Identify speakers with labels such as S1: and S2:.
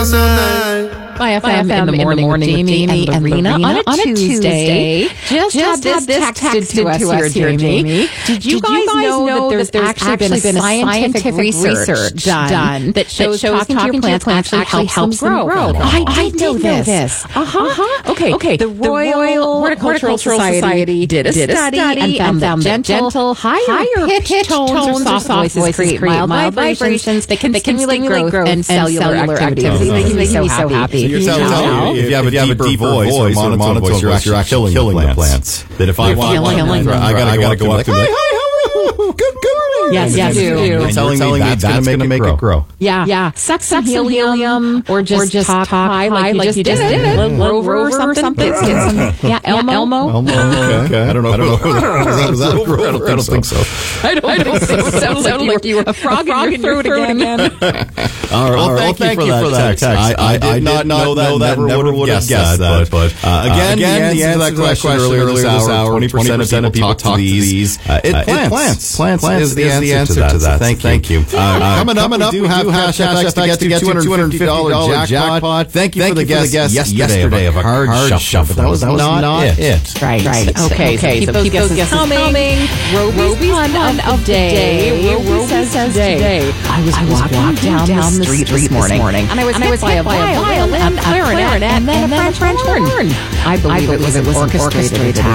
S1: night.
S2: By FM in the morning with Jamie and Lorena on a Tuesday. Just had this texted to us here, Jamie. Did you guys know that there's actually been a scientific research done that shows talking to your plants actually helps them grow? I did know this. Okay. The Royal Horticultural Society did a study and found that gentle, higher pitched tones or soft voices create mild vibrations that can stimulate growth and cellular activity. They make me so happy.
S3: So you're telling me if you have a deeper voice or monotone voice, you're actually killing the plants. That if I want one, I gotta go up to them. Good.
S2: Yes, you do.
S3: You're telling me that's going to make it grow.
S2: Yeah. Suck some helium or just talk high like you just did. Rover or something. Yeah, Elmo.
S3: Okay. I don't know. I don't think so.
S2: I don't think so. Sounds like you were a frog in your throat again.
S3: All right. Well, thank you for that text. I did not know that. Never would have guessed that. But again, the answer to that question earlier this hour, 20% of people talk to these. Plants. Plants is the answer to that. Thank you. Coming up, we do have Cash FX to get to $250 jackpot. Thank you for the guest yesterday of a hard shuffle. That was not it.
S2: Right. Okay. So keep those guesses coming. Roby's pun of the day. Roby says today. I was walking down the street this morning, and I was hit by a violin, a clarinet, and then a French horn. I believe it was an orchestrated attack.